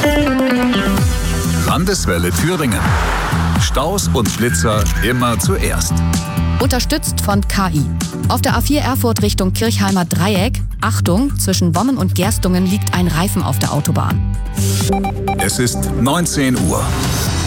Landeswelle Thüringen. Staus und Blitzer immer zuerst. Unterstützt von KI. Auf der A4 Erfurt Richtung Kirchheimer Dreieck. Achtung, zwischen Wommen und Gerstungen liegt ein Reifen auf der Autobahn. Es ist 19 Uhr.